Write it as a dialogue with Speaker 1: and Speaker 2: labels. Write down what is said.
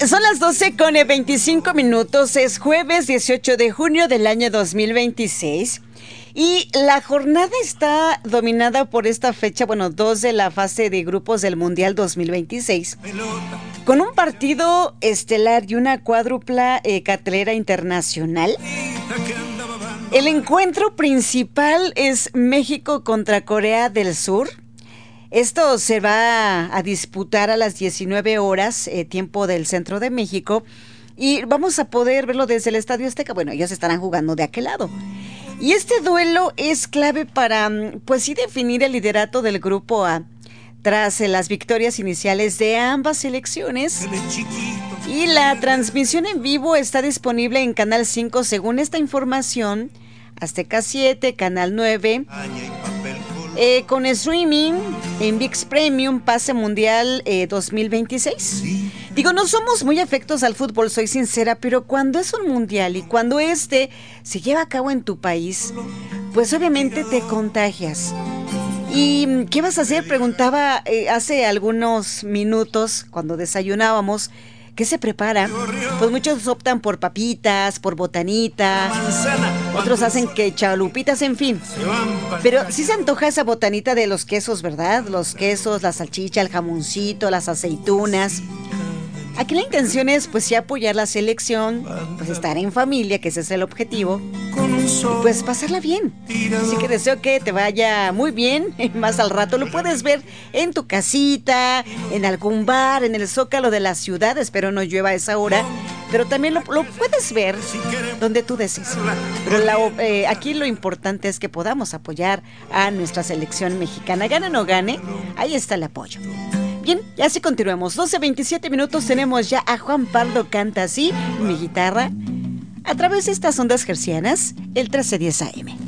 Speaker 1: Son las 12:25. Es jueves 18 de junio del año 2026. Y la jornada está dominada por esta fecha, 2 de la fase de grupos del Mundial 2026. Con un partido estelar y una cuádrupla cartelera internacional. El encuentro principal es México contra Corea del Sur. Esto se va a disputar a las 19 horas, tiempo del centro de México, y vamos a poder verlo desde el Estadio Azteca. Ellos estarán jugando de aquel lado. Y este duelo es clave para, definir el liderato del Grupo A, tras las victorias iniciales de ambas selecciones. Y la transmisión en vivo está disponible en Canal 5, según esta información, Azteca 7, Canal 9, con streaming en ViX Premium, Pase Mundial 2026. No somos muy afectos al fútbol, soy sincera, pero cuando es un mundial y cuando se lleva a cabo en tu país, pues obviamente te contagias. ¿Y qué vas a hacer? Preguntaba hace algunos minutos cuando desayunábamos. ¿Qué se prepara? Pues muchos optan por papitas, por botanita, otros hacen que chalupitas, en fin. Pero sí se antoja esa botanita de los quesos, ¿verdad? Los quesos, la salchicha, el jamoncito, las aceitunas. Aquí la intención es, sí, apoyar la selección, estar en familia, que ese es el objetivo, y pasarla bien. Así que deseo que te vaya muy bien. Más al rato lo puedes ver en tu casita, en algún bar, en el Zócalo de la ciudad. Espero no llueva a esa hora, pero también lo puedes ver donde tú desees. Pero aquí lo importante es que podamos apoyar a nuestra selección mexicana. Gane o no gane, ahí está el apoyo. Bien, y así continuamos. 12:27. Tenemos ya a Juan Pardo Canta Así, mi guitarra, a través de estas ondas hercianas, el 1310 AM.